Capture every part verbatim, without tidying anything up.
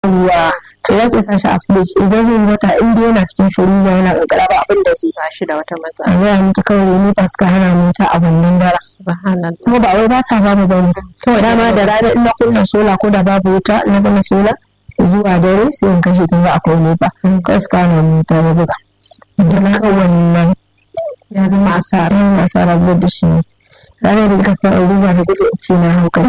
Yawwa to ya ke sa shi a fridge idan zai wata in dai yana cikin freezer yana kankara ba abin da zai ba shi da wata matsala. a gaya miki kawai ni ba suka hana mu ta a wannan dara Subhanallah. kuma ba wai ba sa babu bane kawai dama da rana in na kunna sola ko da babu wuta na kunna sola zuwa dare sai in kashe kin ga akwai ne ba kawai suka hana mu ta ya buga dan wannan Ya zama asara. ran asara zuwa da shi ne ranar da kika sa ruwa da gudu ce na hauka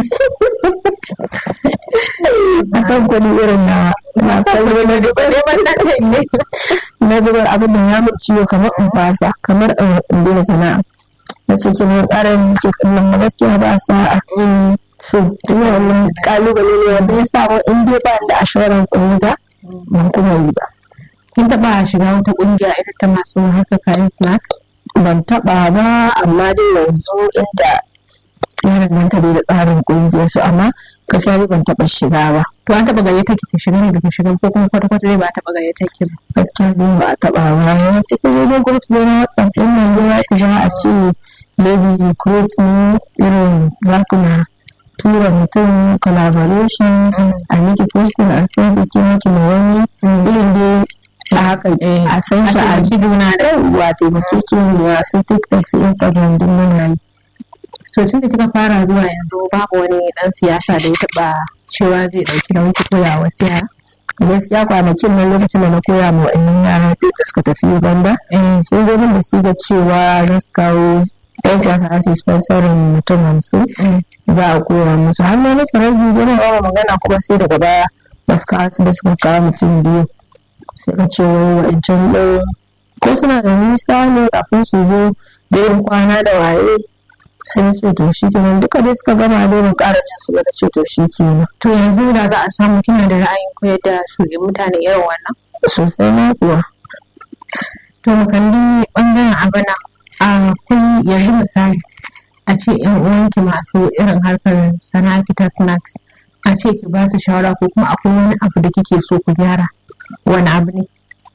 a san kuɗi irin na na san na dubar ne na dubar abin da ya mu ciwo kamar in fasa kamar in daina sana'a na ce kin ƙarar ke kallon ma gaskiya ba sa so ina wannan kalubale ne wanda ya sa in dai ba da assurance ɗin ga ban kuma yi ba. Kin taɓa shiga wata ƙungiya irin ta masu haka kayan snacks? Ban taɓa ba amma dai yanzu inda ya danganta dai da tsarin ƙungiyar su amma gaskiya dai ban taɓa shiga ba. To an taɓa gayyata ki ta shiga ne da ta shiga ko kuma kwata-kwata dai ba a taɓa gayyata ki ba? Gaskiya dai ba a taɓa ba yawanci sai dai groups dai na WhatsApp ɗin nan dai za ki ga a ce maybe groups ne irin za ku na tura mutum collaboration a miki posting a status ki miki ma wani irin dai a haka a san shi a gidona da yawa taimake ki ne su TikTok su Instagram din muna yi. to tun da kika fara zuwa yanzu babu wani dan siyasa da ya taɓa cewa zai ɗauki nauyin ki koya wa yara? Gaskiya kwanakin nan lokacin da na koya ma wa'annan yara biyu da suka tafi Uganda sun zo min da su ga cewa za su kawo yan siyasa za su yi sponsorin mutum hamsin za a koya musu har na nasa ragi gina yawa magana kuma sai daga baya ba su kawo su da suka kawo mutum biyu sai ka ce wai wa'ancan ɗaya ko suna da nisa ne kafin su zo da yin kwana da waye sai ce to shi kenan duka dai suka gama da yin ƙara jin su da ce to shi kenan. To yanzu da za a samu kina da ra'ayin koyar da su mutane irin wannan? Sosai ma kuwa. To mu kalli ɓangaren abana a kun yanzu misali a ce yan uwanki masu irin harkar sana'a ta snacks a ce ki ba su shawara ko kuma akwai wani abu da kike so ku gyara wani abu ne?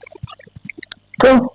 To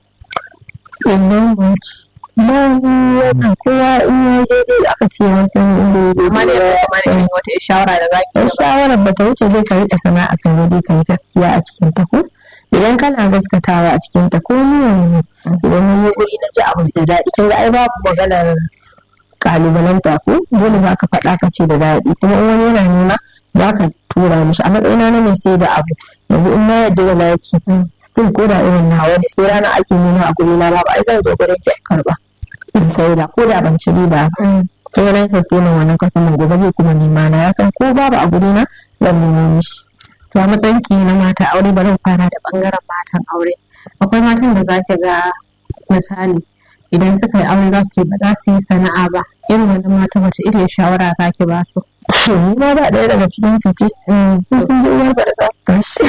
is not much. Ba wannan kowa in ya daidai aka ce ya san inda ya Amma da daidai. yanzu kamar irin wata shawara da zaki Yan shawarar ba ta wuce zai ka riƙe sana'a kan daidai ka yi gaskiya a cikin ta ko idan kana gaskatawa a cikin ta ko ni yanzu idan na yi guri na ji abu da daɗi kin ga ai babu maganar kalubalanta ko dole za ka faɗa ka ce da daɗi kuma in wani yana nema za ka tura mishi a matsayina na mai sai da abu yanzu in na yadda da laki still ko da irin nawa ne sai rana ake nema a guri na ba ai zan zo gurin ki karba in sai da ko da ban ci riba ba sai na sustain wannan customer gobe zai kuma nema na ya san ko babu a guri na zan nemo mishi. to a matsayin ki na mata aure bari fara da bangaren matan aure akwai matan da zaki ga misali idan suka yi aure za su ce ba za su yi sana'a ba irin wannan mata wata irin shawara zaki ba su? Ni ma ba ɗaya daga cikin su ce sun ji uwar ba da za su tashi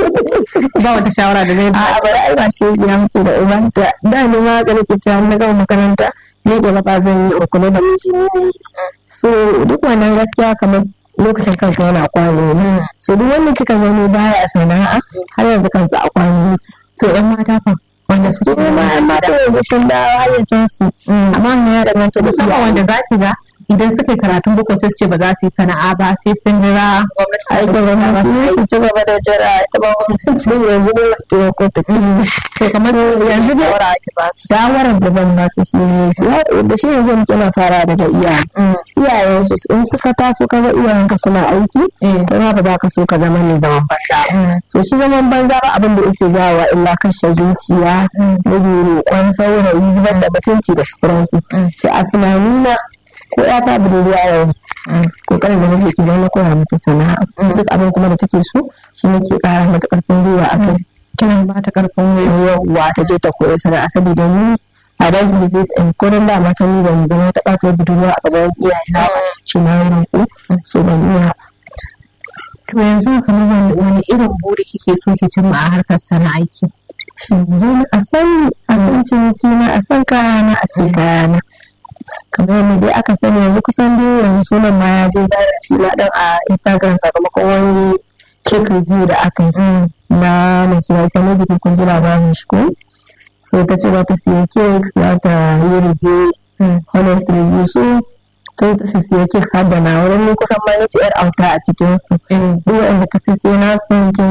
ba wata shawara da zai ba a bari ai ba shi ya mace da uban ta da ni ma ga nake cewa na gama makaranta ni da ba zan yi kula da miji ne so duk wannan gaskiya kamar lokacin kanka yana kwano ne so duk wanda kika gani baya sana'a har yanzu kansa a kwano to yan mata fa wanda su ma yan mata yanzu sun dawo hayyacin su amma ne ya danganta da musamman wanda zaki ga idan suka yi karatun boko sai su ce ba za su yi sana'a ba sai sun jira gwamnati aikin gwamnati su ci gaba da jira ita ba gwamnati ne yanzu ne wata ko ta to kamar yanzu da shawara ake ba su shawarar da zan ba su shi ne da shi yanzu muke na fara daga iyaye iyayen su in suka taso kaga iyayen ka suna aiki kai ma ba za ka so ka zama ne zaman banza so shi zaman banza ba abin da yake jawowa illa kashe zuciya rage roƙon saurayi zubar da mutunci da sauransu sai a tunanina ko ya ta budurwa yanzu kokarin da nake ki na koya mata sana'a duk abin kuma da take so shi nake ƙara mata ƙarfin gwiwa a kai kina ba ta ƙarfin gwiwa yawwa ta je ta koyi sana'a saboda ni a dan su bit in kurin da mata ni ban zama ta ƙato budurwa a gaban iyaye na ce na yi roƙo so ban iya. To yanzu kamar wani wani irin buri kike so ki cimma a harkar sana'a ki? Dole a san a san ciniki na a san kayana a san kayana. Kamar yadda dai aka sani yanzu kusan dai yanzu sunan ma ya je bayan shi na dan a Instagram sakamakon wani cake review da aka yi na masu wasa na bikin kun ji labarin shi ko so ta ce za ta siya cakes za ta yi review honest review so sai ta sisiya kek har da na wurin ni kusan ma ni ce yar auta a cikin su duk wanda ta sisiya na su